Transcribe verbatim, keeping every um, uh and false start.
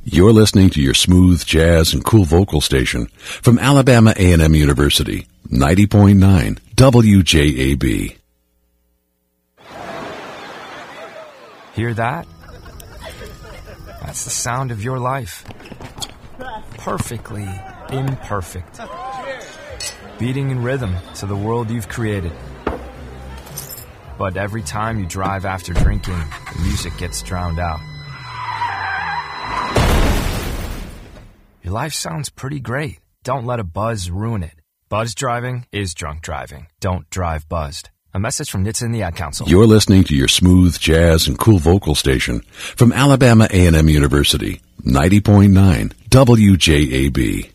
You're listening to your smooth jazz and cool vocal station from Alabama A and M University, ninety point nine W J A B. Hear that? That's the sound of your life. Perfectly imperfect. Beating in rhythm to the world you've created. But every time you drive after drinking, the music gets drowned out. Your life sounds pretty great. Don't let a buzz ruin it. Buzz driving is drunk driving. Don't drive buzzed. A message from N H T S A and the Ad Council. You're listening to your smooth jazz and cool vocal station from Alabama A and M University, ninety point nine W J A B.